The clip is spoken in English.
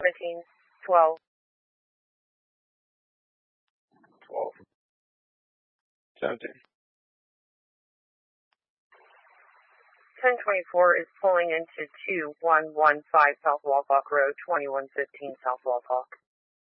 17, 12. 12. 17. 1024 is pulling into 2115 South Walcott Road, 2115 South Walcott.